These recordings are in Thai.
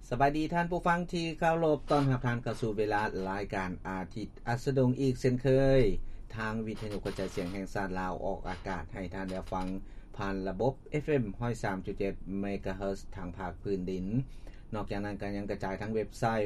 สบายดีท่านผู้ฟังที่เคารพต้อนรับท่านเข้าสู่เวลารายการอาทิตย์อัสดงอีกเช่นเคยทางวิทยุกระจายเสียงแห่งชาติลาวออกอากาศให้ท่านได้ฟังผ่านระบบ FM 103.7 เมกะเฮิรตซ์ทางภาคพื้นดินนอกจากนั้นก็ยังกระจายทั้งเว็บไซต์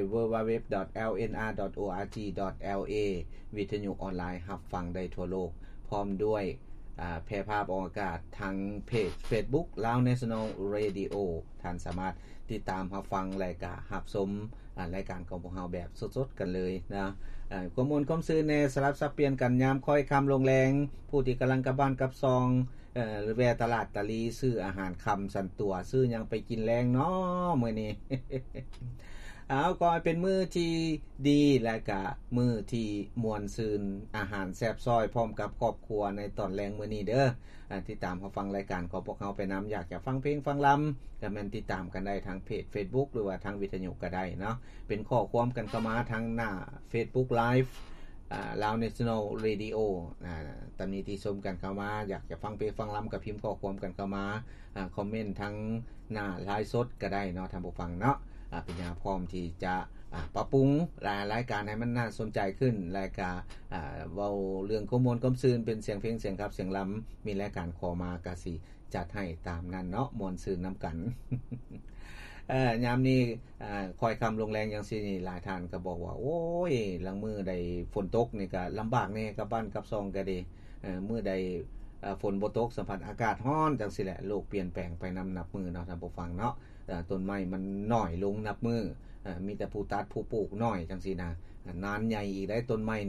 www.lnr.org.la วิทยุออนไลน์รับฟังได้ทั่วโลกพร้อมด้วยแพร่ภาพออกอากาศทางเพจ Facebook Lao National Radio ท่านสามารถติดตามรับฟังรายการรับชมรายการของพวกเราแบบสดๆกันเลยนะข้อมูลข้อซื้อแน่สลับสับเปลี่ยนกันยามค่อยค่ำลงแรงผู้ที่กำลังกลับบ้านกลับซองหรือแวะตลาดตะลีซื้ออาหารค่ำสั่นตัวซื้อหยังไปกินแรงเนาะมื้อนี้ เอาก็เป็นมื้อที่ดีและก็มื้อที่มวนซืนอาหารแซ่บซ้อยพร้อมกับครอบครัวในตอนแรงมื้อนี้เด้อติดตามรับฟังรายการของพวกเราไปนําอยากจะฟังเพลงฟังลำก็แม่นติดตามกันได้ทางเพจ Facebook หรือว่าทางวิทยุก็ได้เนาะเป็นข้อความกันเข้ามาทางหน้า Facebook Live Lao National Radio ตอนนี้ที่ชมกันเข้ามาอยากจะฟังเพลงฟังลำก็พิมพ์ข้อความกันเข้ามาคอมเมนต์ทางหน้าไลฟ์สดก็ได้เนาะท่านผู้ฟังเนาะเป็นอย่างพร้อมที่จะปรับปรุงรายการให้มันน่าสนใจขึ้นรายการเว้าเรื่องข้อมูลข้อซื่นเป็นเสียงเพลงเสียงครับเสียงลำมีรายการขอมาก็สิจัดให้ตามนั้นเนาะมวนซื่นนํากัน ยามนี้คอยคำลงแรงอย่างซี่นี่หลายท่านก็บอกว่าโอ้ยหลังมื้อใดฝนตกนี่ก็ลำบากแน่กับบ้านกับซองก็ดีมื้อใดฝนบ่ตกสัมผัสอากาศร้อนจังซี่แหละโลกเปลี่ยนแปลงไปนํานับมื้อเนาะท่านผู้ฟังเนาะต้นไม้มันน้อยลงนับมื้อมีแต่ผู้ตัดผู้ปลูกน้อยจังซี่นะนานใหญ่อีกได้ต้นไม้